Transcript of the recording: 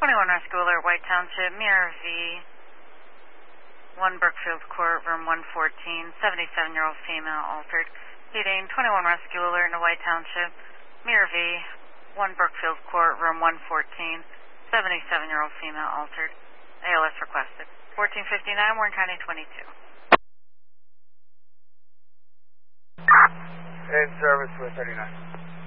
21 Rescue Alert, White Township, Mirror V, 1 Brookfield Court, room 114, 77-year-old female altered. Heating, 21 Rescue Alert in White Township, Mirror V, 1 Brookfield Court, room 114, 77-year-old female altered. ALS requested. 1459, Warren County 22. In service with 39.